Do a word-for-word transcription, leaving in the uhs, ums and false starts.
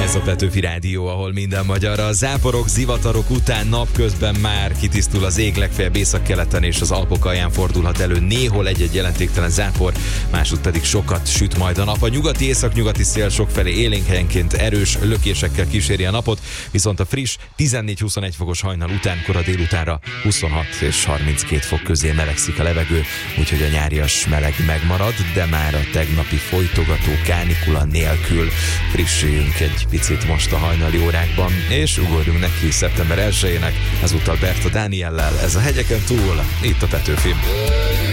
Ez a Petőfi Rádió, ahol minden magyar. A záporok, zivatarok után napközben már kitisztul az ég, legfeljebb északkeleten és az Alpok alján fordulhat elő néhol egy-egy jelentéktelen zápor, másút pedig sokat süt majd a nap. A nyugati északnyugati szél sokfelé élénk, helyenként erős lökésekkel kíséri a napot, viszont a friss tizennégy-huszonegy fokos hajnal után kora délutánra huszonhat és harminckét fok közé melegszik a levegő, úgyhogy a nyárias meleg megmarad, de már a tegnapi folytogató kánikula nélkül frissüljünk egy picit most a hajnali órákban, és ugorjunk neki szeptember elsejének, ezúttal Berta Dániellel, ez a Hegyeken túl, itt a Petőfi.